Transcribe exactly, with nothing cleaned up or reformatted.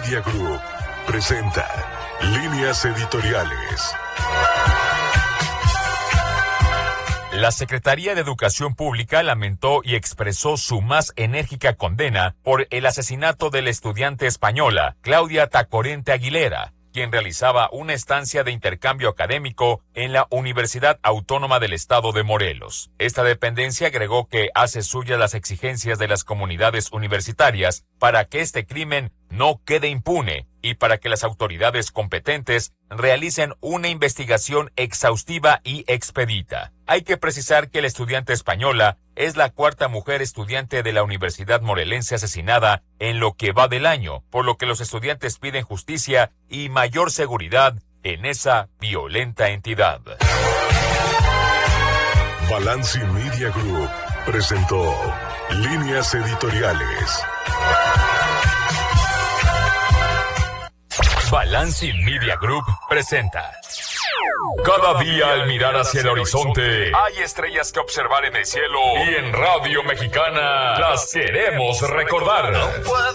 Media Group presenta Líneas Editoriales. La Secretaría de Educación Pública lamentó y expresó su más enérgica condena por el asesinato de la estudiante española Claudia Tacorente Aguilera, quien realizaba una estancia de intercambio académico en la Universidad Autónoma del Estado de Morelos. Esta dependencia agregó que hace suyas las exigencias de las comunidades universitarias para que este crimen no quede impune y para que las autoridades competentes realicen una investigación exhaustiva y expedita. Hay que precisar que la estudiante española es la cuarta mujer estudiante de la Universidad Morelense asesinada en lo que va del año, por lo que los estudiantes piden justicia y mayor seguridad en esa violenta entidad. Balanci Media Group presentó Líneas Editoriales. Balanci Media Group presenta. Cada día al mirar hacia el horizonte hay estrellas que observar en el cielo y en Radio Mexicana las queremos recordar.